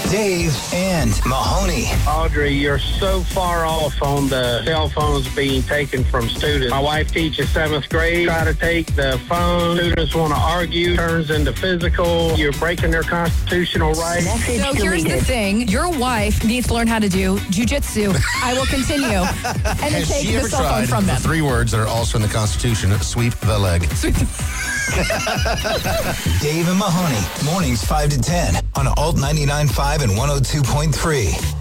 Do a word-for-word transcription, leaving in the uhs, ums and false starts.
Dave and Mahoney. Audrey, you're so far off on the cell phones being taken from students. My wife teaches seventh grade. Try to take the phone. Students want to argue. Turns into physical. You're breaking their constitutional rights. Message So here's the deleted. thing. Your wife needs to learn how to do jujitsu. I will continue. And then Has take she the ever cell phone tried from the them. three words that are also in the Constitution, sweep the leg? Dave and Mahoney. Mornings five to ten on Alt ninety-nine point five and one oh two point three.